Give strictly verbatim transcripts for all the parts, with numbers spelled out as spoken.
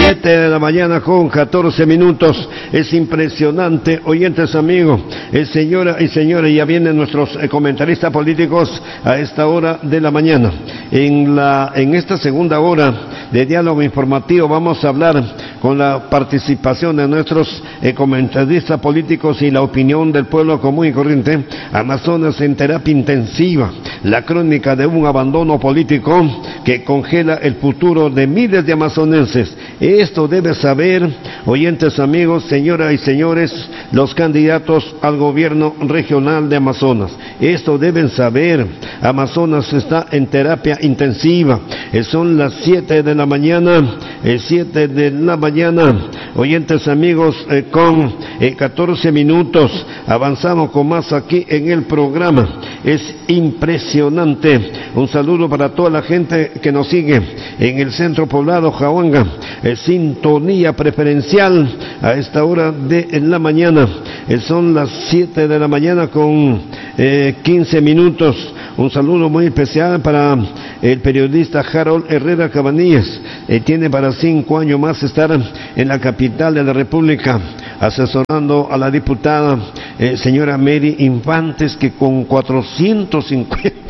siete de la mañana con catorce minutos. Es impresionante, oyentes amigos, eh, señora y señores, ya vienen nuestros eh, comentaristas políticos a esta hora de la mañana. En, la, en esta segunda hora de diálogo informativo vamos a hablar con la participación de nuestros eh, comentaristas políticos y la opinión del pueblo común y corriente. Amazonas en terapia intensiva, la crónica de un abandono político que congela el futuro de miles de amazonenses. Esto debe saber, oyentes amigos, señoras y señores, los candidatos al gobierno regional de Amazonas. Esto deben saber. Amazonas está en terapia intensiva. Eh, son las siete de la mañana, eh, siete de la mañana, oyentes amigos, eh, con eh, catorce minutos. Avanzamos con más aquí en el programa. Es impresionante. Un saludo para toda la gente que nos sigue en el centro poblado Jahuanga. Eh, sintonía preferencial a esta hora de la mañana. Eh, son las siete de la mañana con eh, quince minutos. Un saludo muy especial para el periodista Harold Herrera Cabanillas. Eh, tiene para cinco años más estar en la capital de la República, asesorando a la diputada eh, señora Mary Infantes, que con cuatrocientos cincuenta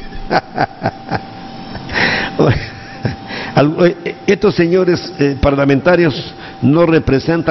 estos señores eh, parlamentarios no representan